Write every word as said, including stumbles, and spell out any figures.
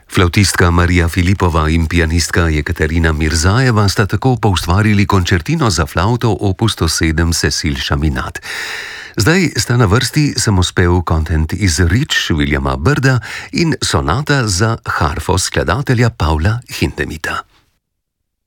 Flavtistka Marija Filipova in pianistka Jekaterina Mirzajeva sta tako poustvarili končertino za flavto opus sto sedem Cecil Chaminade. Zdaj sta na vrsti samospev Content is Rich Williama Byrda in sonata za harfo skladatelja Pavla Hindemitha.